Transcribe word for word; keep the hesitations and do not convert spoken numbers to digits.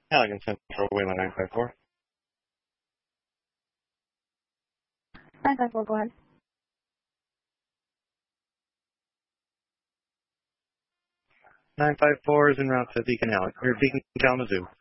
Allegan Central, Wayland nine five four. nine five four, go ahead. nine five four is en route to Beacon Alley, or Beacon Kalamazoo.